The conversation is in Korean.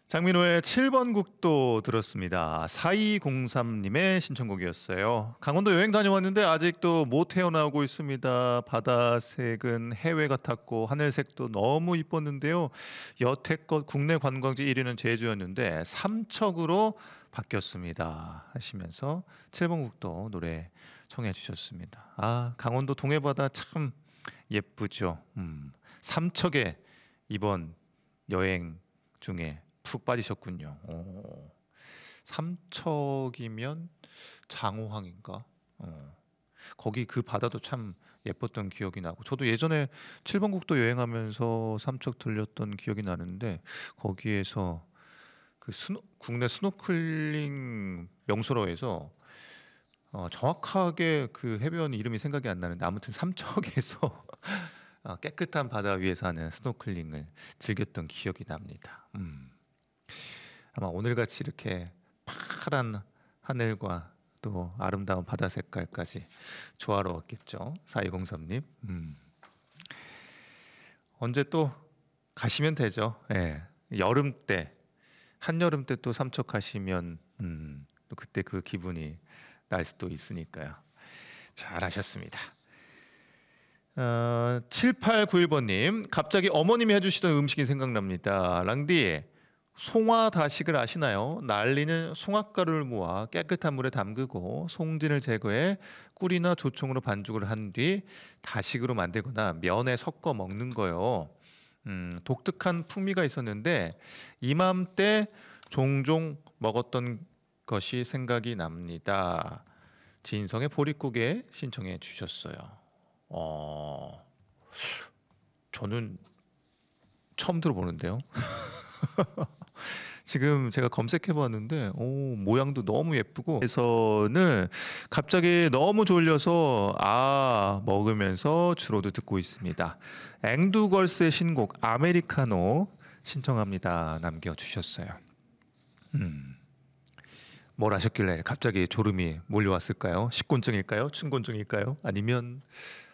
장민호의 7번 국도 들었습니다. 4203님의 신청곡이었어요. 강원도 여행 다녀왔는데 아직도 못 헤어나오고 있습니다. 바다색은 해외 같았고 하늘색도 너무 이뻤는데요. 여태껏 국내 관광지 1위는 제주였는데 삼척으로 바뀌었습니다. 하시면서 7번 국도 노래 청해 주셨습니다. 아, 강원도 동해바다 참 예쁘죠. 삼척에 이번 여행 중에 푹 빠지셨군요. 삼척이면 장호항인가? 거기 그 바다도 참 예뻤던 기억이 나고 저도 예전에 7번 국도 여행하면서 삼척 들렸던 기억이 나는데 거기에서 그 국내 스노클링 명소로에서 정확하게 그 해변 이름이 생각이 안 나는데 아무튼 삼척에서 깨끗한 바다 위에서 하는 스노클링을 즐겼던 기억이 납니다. 아마 오늘같이 이렇게 파란 하늘과 또 아름다운 바다 색깔까지 조화로웠겠죠. 4203님. 언제 또 가시면 되죠. 예. 여름 때, 한여름 때 또 삼척하시면 또 그때 그 기분이 날 수도 있으니까요. 잘하셨습니다. 7891번님, 갑자기 어머님이 해주시던 음식이 생각납니다. 랑디, 송화다식을 아시나요? 날리는 송화가루를 모아 깨끗한 물에 담그고 송진을 제거해 꿀이나 조청으로 반죽을 한 뒤 다식으로 만들거나 면에 섞어 먹는 거요. 독특한 풍미가 있었는데 이맘때 종종 먹었던 것이 생각이 납니다. 진성의 보릿고개 신청해 주셨어요. 어, 저는 처음 들어보는데요. 지금 제가 검색해 봤는데 모양도 너무 예쁘고 그래서는 갑자기 너무 졸려서 먹으면서 주로도 듣고 있습니다. 앵두걸스의 신곡 아메리카노 신청합니다. 남겨주셨어요. 뭘 하셨길래 갑자기 졸음이 몰려왔을까요? 식곤증일까요? 춘곤증일까요? 아니면